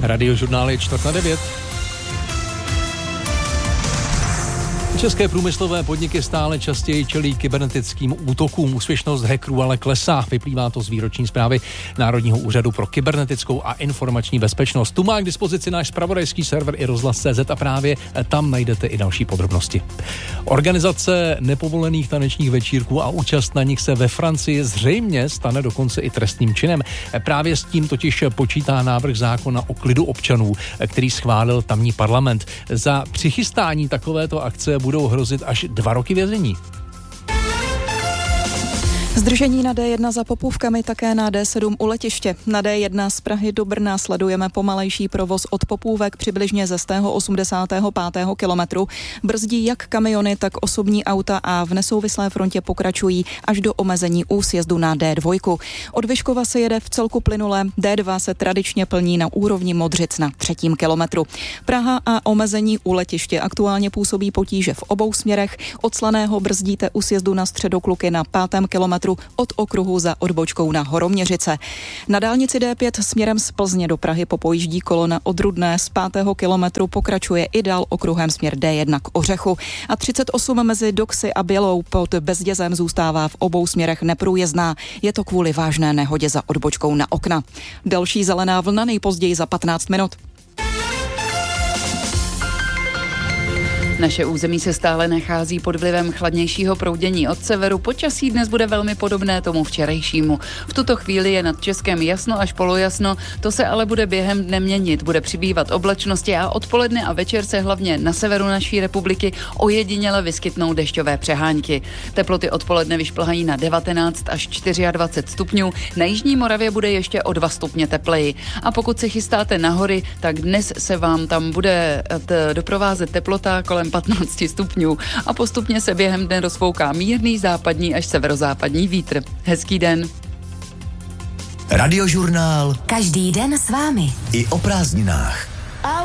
Radiožurnál je 8:45. České průmyslové podniky stále častěji čelí kybernetickým útokům. Úspěšnost hackerů ale klesá. Vyplývá to z výroční zprávy Národního úřadu pro kybernetickou a informační bezpečnost. Tu má k dispozici náš zpravodajský server i rozhlas.cz a právě tam najdete i další podrobnosti. Organizace nepovolených tanečních večírků a účast na nich se ve Francii zřejmě stane dokonce i trestným činem. Právě s tím totiž počítá návrh zákona o klidu občanů, který schválil tamní parlament. Za přichystání takovéto akce budou hrozit až 2 roky vězení. Zdržení na D1 za Popůvkami, také na D7 u letiště. Na D1 z Prahy do Brna sledujeme pomalejší provoz od Popůvek přibližně ze 185. kilometru. Brzdí jak kamiony, tak osobní auta a v nesouvislé frontě pokračují až do omezení u sjezdu na D2. Od Vyškova se jede v celku plynule, D2 se tradičně plní na úrovni Modřic na 3. kilometru. Praha a omezení u letiště aktuálně působí potíže v obou směrech. Od Slaného brzdíte u sjezdu na Středokluky na 5. kilometru od okruhu za odbočkou na Horoměřice. Na dálnici D5 směrem z Plzně do Prahy popojíždí kolona od Rudné, z 5. kilometru pokračuje i dál okruhem směr D1 k Ořechu a 38 mezi Doxy a Bělou pod Bezdězem zůstává v obou směrech neprůjezdná. Je to kvůli vážné nehodě za odbočkou na Okna. Další zelená vlna nejpozději za 15 minut. Naše území se stále nachází pod vlivem chladnějšího proudění od severu. Počasí dnes bude velmi podobné tomu včerejšímu. V tuto chvíli je nad Českem jasno až polojasno, to se ale bude během dne měnit. Bude přibývat oblačnosti a odpoledne a večer se hlavně na severu naší republiky ojediněle vyskytnou dešťové přehánky. Teploty odpoledne vyšplhají na 19 až 24 stupňů. Na jižní Moravě bude ještě o 2 stupně tepleji. A pokud se chystáte na hory, tak dnes se vám tam bude doprovázet teplota kolem 15 stupňů a postupně se během dne rozfouká mírný západní až severozápadní vítr. Hezký den. Radiožurnál. Každý den s vámi. I o prázdninách.